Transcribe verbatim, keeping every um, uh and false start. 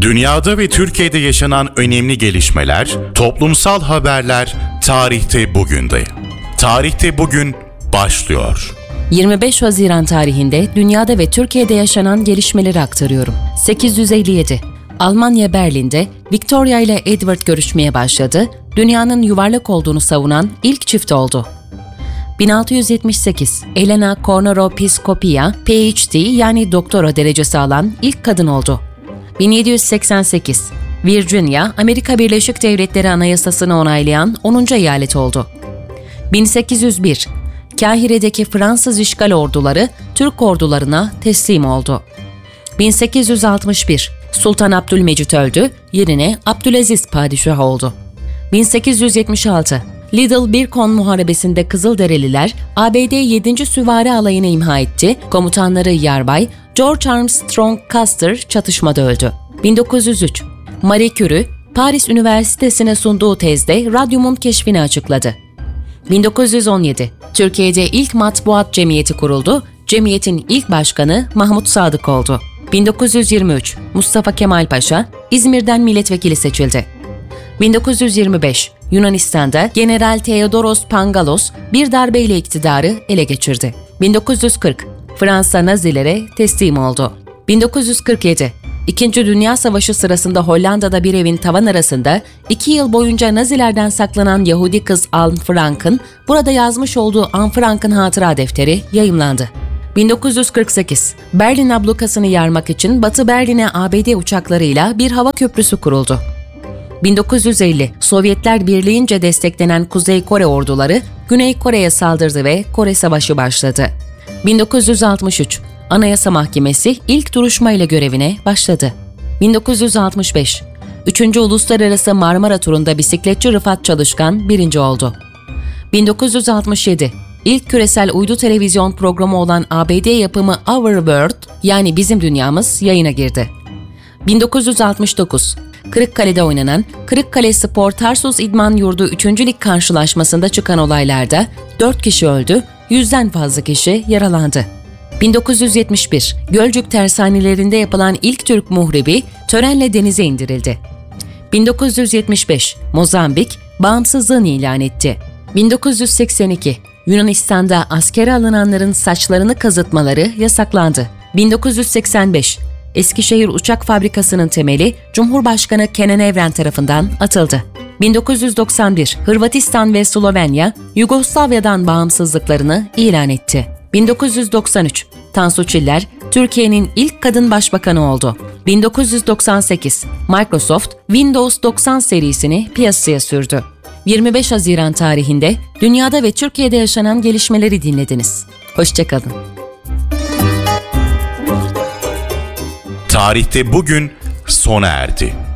Dünyada ve Türkiye'de yaşanan önemli gelişmeler, toplumsal haberler tarihte bugünde. Tarihte bugün başlıyor. yirmi beş Haziran tarihinde dünyada ve Türkiye'de yaşanan gelişmeleri aktarıyorum. sekiz yüz elli yedi. Almanya Berlin'de Victoria ile Edward görüşmeye başladı, dünyanın yuvarlak olduğunu savunan ilk çift oldu. bin altı yüz yetmiş sekiz. Elena Kornaro-Piscopia, P H D yani doktora derecesi alan ilk kadın oldu. bin yedi yüz seksen sekiz. Virginia, Amerika Birleşik Devletleri Anayasası'nı onaylayan onuncu eyalet oldu. bin sekiz yüz bir. Kahire'deki Fransız işgal orduları Türk ordularına teslim oldu. bin sekiz yüz altmış bir. Sultan Abdülmecit öldü, yerine Abdülaziz padişah oldu. bin sekiz yüz yetmiş altı. Little Birkon Muharebesi'nde Kızılderililer A B D yedinci Süvari Alayı'nı imha etti, komutanları Yarbay George Armstrong Custer çatışmada öldü. bin dokuz yüz üç. Marie Curie, Paris Üniversitesi'ne sunduğu tezde radyumun keşfini açıkladı. bin dokuz yüz on yedi. Türkiye'de ilk matbuat cemiyeti kuruldu, cemiyetin ilk başkanı Mahmut Sadık oldu. bin dokuz yüz yirmi üç. Mustafa Kemal Paşa, İzmir'den milletvekili seçildi. bin dokuz yüz yirmi beş. Yunanistan'da General Theodoros Pangalos bir darbeyle iktidarı ele geçirdi. bin dokuz yüz kırk. Fransa Nazilere teslim oldu. bin dokuz yüz kırk yedi. İkinci Dünya Savaşı sırasında Hollanda'da bir evin tavan arasında iki yıl boyunca Nazilerden saklanan Yahudi kız Anne Frank'ın burada yazmış olduğu Anne Frank'ın hatıra defteri yayımlandı. bin dokuz yüz kırk sekiz. Berlin ablukasını yarmak için Batı Berlin'e A B D uçaklarıyla bir hava köprüsü kuruldu. bin dokuz yüz elli. Sovyetler Birliği'nce desteklenen Kuzey Kore orduları Güney Kore'ye saldırdı ve Kore Savaşı başladı. bin dokuz yüz altmış üç. Anayasa Mahkemesi ilk duruşmayla görevine başladı. bin dokuz yüz altmış beş. üçüncü. Uluslararası Marmara Turu'nda bisikletçi Rıfat Çalışkan birinci oldu. bin dokuz yüz altmış yedi. İlk küresel uydu televizyon programı olan A B D yapımı Our World yani Bizim Dünyamız yayına girdi. bin dokuz yüz altmış dokuz. Kırıkkale'de oynanan Kırıkkale Spor Tarsus İdman Yurdu üçüncü Lig karşılaşmasında çıkan olaylarda dört kişi öldü, yüzden fazla kişi yaralandı. bin dokuz yüz yetmiş bir. Gölcük tersanelerinde yapılan ilk Türk muhribi törenle denize indirildi. bin dokuz yüz yetmiş beş. Mozambik bağımsızlığını ilan etti. bin dokuz yüz seksen iki. Yunanistan'da askere alınanların saçlarını kazıtmaları yasaklandı. bin dokuz yüz seksen beş. Eskişehir Uçak Fabrikası'nın temeli Cumhurbaşkanı Kenan Evren tarafından atıldı. bin dokuz yüz doksan bir. Hırvatistan ve Slovenya Yugoslavya'dan bağımsızlıklarını ilan etti. bin dokuz yüz doksan üç. Tansu Çiller Türkiye'nin ilk kadın başbakanı oldu. bin dokuz yüz doksan sekiz. Microsoft Windows doksan serisini piyasaya sürdü. yirmi beş Haziran tarihinde dünyada ve Türkiye'de yaşanan gelişmeleri dinlediniz. Hoşça kalın. Tarihte bugün sona erdi.